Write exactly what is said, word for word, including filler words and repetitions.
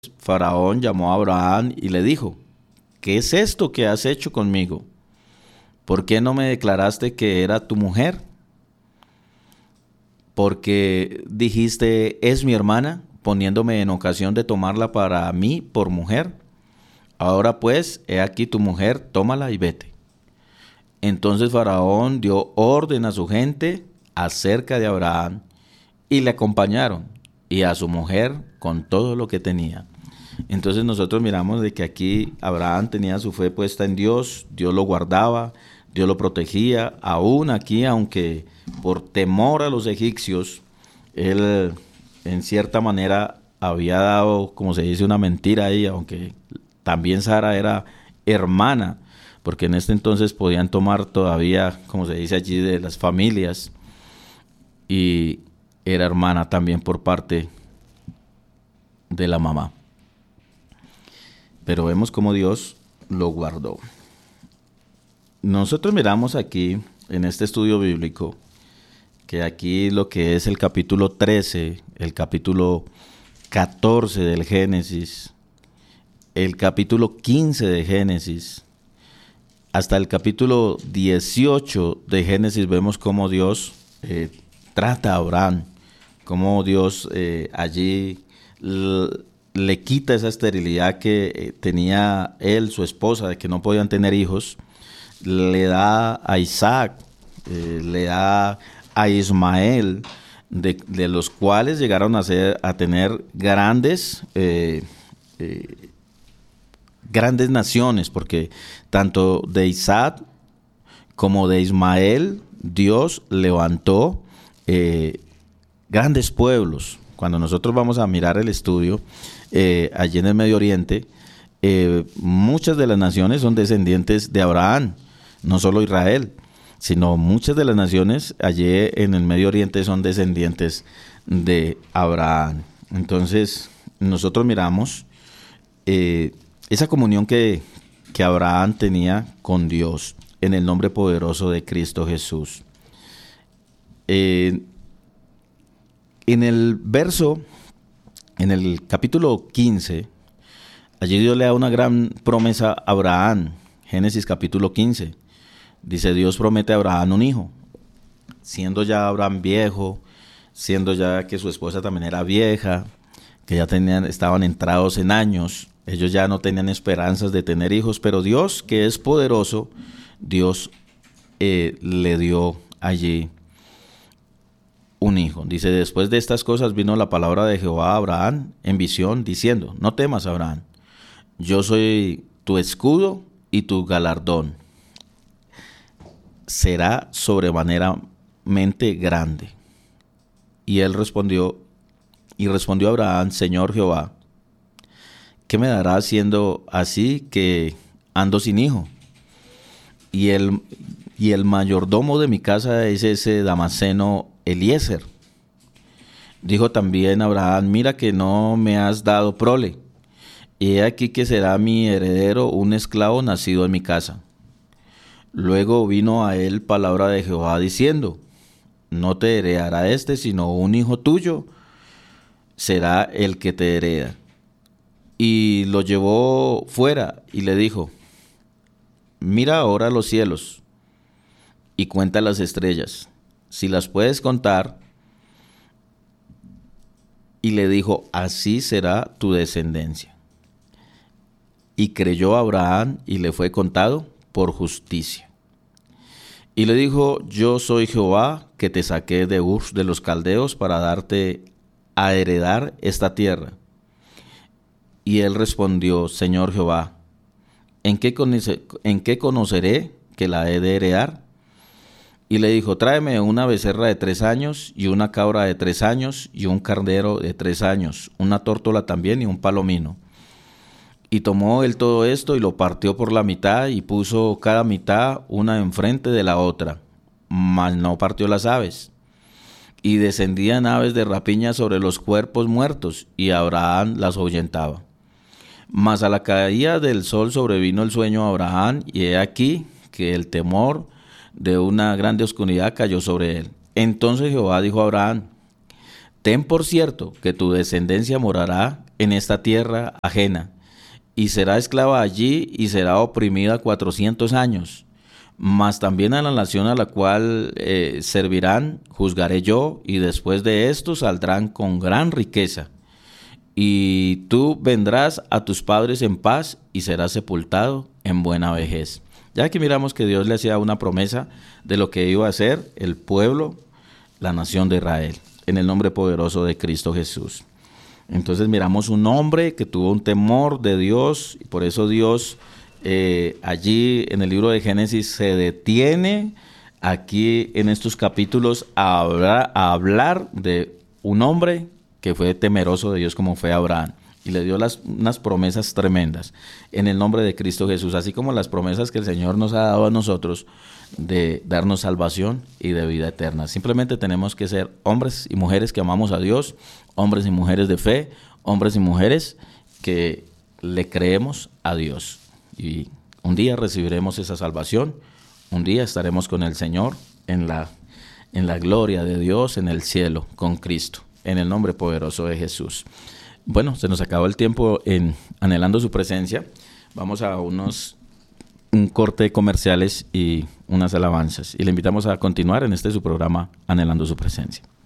Faraón llamó a Abraham y le dijo: ¿qué es esto que has hecho conmigo? ¿Por qué no me declaraste que era tu mujer? Porque dijiste, es mi hermana, poniéndome en ocasión de tomarla para mí por mujer. Ahora pues, he aquí tu mujer, tómala y vete. Entonces Faraón dio orden a su gente acerca de Abraham y le acompañaron, y a su mujer con todo lo que tenía. Entonces nosotros miramos de que aquí Abraham tenía su fe puesta en Dios, Dios lo guardaba, Dios lo protegía, aún aquí, aunque por temor a los egipcios, él en cierta manera había dado, como se dice, una mentira ahí, aunque también Sara era hermana, porque en este entonces podían tomar todavía, como se dice allí, de las familias, y era hermana también por parte de la mamá. Pero vemos cómo Dios lo guardó. Nosotros miramos aquí, en este estudio bíblico, que aquí lo que es el capítulo trece, el capítulo catorce del Génesis, el capítulo quince de Génesis, hasta el capítulo dieciocho de Génesis, vemos cómo Dios eh, trata a Abraham, cómo Dios eh, allí l- le quita esa esterilidad que eh, tenía él, su esposa, de que no podían tener hijos, le da a Isaac, eh, le da a Ismael, de, de los cuales llegaron a, ser, a tener grandes, eh, eh, grandes naciones, porque tanto de Isaac como de Ismael, Dios levantó eh, grandes pueblos. Cuando nosotros vamos a mirar el estudio, eh, allí en el Medio Oriente, eh, muchas de las naciones son descendientes de Abraham, no solo Israel, sino muchas de las naciones allí en el Medio Oriente son descendientes de Abraham. Entonces, nosotros miramos eh, esa comunión que, que Abraham tenía con Dios en el nombre poderoso de Cristo Jesús. Eh, en el verso, en el capítulo quince, allí Dios le da una gran promesa a Abraham. Génesis capítulo quince. Dice, Dios promete a Abraham un hijo. Siendo ya Abraham viejo, siendo ya que su esposa también era vieja, que ya tenían, estaban entrados en años, ellos ya no tenían esperanzas de tener hijos, pero Dios, que es poderoso, Dios eh, le dio allí un hijo. Dice, después de estas cosas vino la palabra de Jehová a Abraham en visión, diciendo, no temas, Abraham, yo soy tu escudo y tu galardón será sobremaneramente grande. Y él respondió, y respondió Abraham, Señor Jehová, ¿qué me dará siendo así que ando sin hijo? Y el, y el mayordomo de mi casa es ese Damaseno Eliezer. Dijo también Abraham, mira que no me has dado prole, y he aquí que será mi heredero un esclavo nacido en mi casa. Luego vino a él palabra de Jehová diciendo, no te heredará este, sino un hijo tuyo será el que te hereda. Y lo llevó fuera y le dijo, mira ahora los cielos y cuenta las estrellas, si las puedes contar. Y le dijo, así será tu descendencia. Y creyó Abraham y le fue contado por justicia. Y le dijo, yo soy Jehová que te saqué de Ur de los Caldeos para darte a heredar esta tierra. Y él respondió, Señor Jehová, ¿en qué, conoce, ¿en qué conoceré que la he de heredar? Y le dijo, tráeme una becerra de tres años, y una cabra de tres años, y un carnero de tres años, una tórtola también, y un palomino. Y tomó él todo esto, y lo partió por la mitad, y puso cada mitad una enfrente de la otra, mas no partió las aves. Y descendían aves de rapiña sobre los cuerpos muertos, y Abraham las ahuyentaba. Mas a la caída del sol sobrevino el sueño a Abraham, y he aquí que el temor de una grande oscuridad cayó sobre él. Entonces Jehová dijo a Abraham, ten por cierto que tu descendencia morará en esta tierra ajena, y será esclava allí y será oprimida cuatrocientos años. Mas también a la nación a la cual eh, servirán juzgaré yo, y después de esto saldrán con gran riqueza. Y tú vendrás a tus padres en paz y serás sepultado en buena vejez. Ya que miramos que Dios le hacía una promesa de lo que iba a hacer el pueblo, la nación de Israel, en el nombre poderoso de Cristo Jesús. Entonces miramos un hombre que tuvo un temor de Dios, y por eso Dios eh, allí en el libro de Génesis se detiene aquí en estos capítulos a hablar, a hablar de un hombre que fue temeroso de Dios como fue Abraham, y le dio las, unas promesas tremendas en el nombre de Cristo Jesús, así como las promesas que el Señor nos ha dado a nosotros de darnos salvación y de vida eterna. Simplemente tenemos que ser hombres y mujeres que amamos a Dios, hombres y mujeres de fe, hombres y mujeres que le creemos a Dios. Y un día recibiremos esa salvación, un día estaremos con el Señor en la, en la gloria de Dios, en el cielo, con Cristo, en el nombre poderoso de Jesús. Bueno, se nos acabó el tiempo en anhelando su presencia. Vamos a unos un corte de comerciales y unas alabanzas. Y le invitamos a continuar en este su programa, Anhelando su presencia.